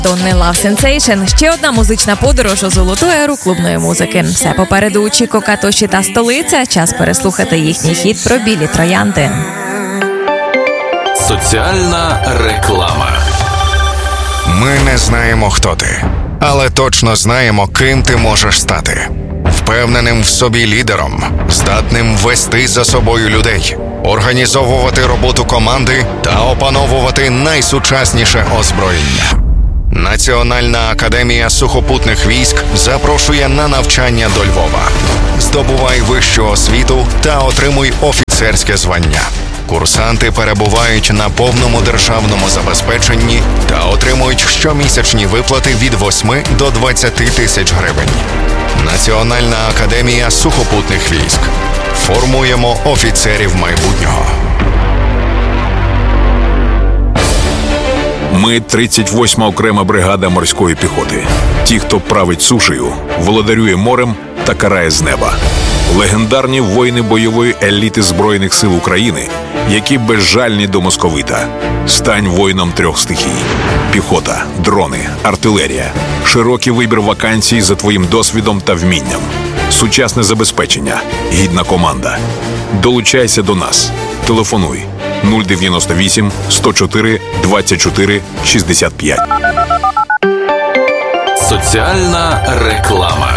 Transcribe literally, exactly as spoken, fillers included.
Тонний Love Sensation – ще одна музична подорож у золоту еру клубної музики. Все попереду у Чіко, Катоші та столиця. Час переслухати їхній хіт про білі троянди. Соціальна реклама. Ми не знаємо, хто ти, але точно знаємо, ким ти можеш стати. Впевненим в собі лідером, здатним вести за собою людей, організовувати роботу команди та опановувати найсучасніше озброєння. Національна академія сухопутних військ запрошує на навчання до Львова. Здобувай вищу освіту та отримуй офіцерське звання. Курсанти перебувають на повному державному забезпеченні та отримують щомісячні виплати від восьми до двадцяти тисяч гривень. Національна академія сухопутних військ. Формуємо офіцерів майбутнього. Ми – тридцять восьма окрема бригада морської піхоти. Ті, хто править сушею, володарює морем та карає з неба. Легендарні воїни бойової еліти Збройних сил України, які безжальні до московита. Стань воїном трьох стихій. Піхота, дрони, артилерія. Широкий вибір вакансій за твоїм досвідом та вмінням. Сучасне забезпечення. Гідна команда. Долучайся до нас. Телефонуй нуль дев'яносто вісім сто чотири двадцять чотири шістдесят п'ять. Соціальна реклама.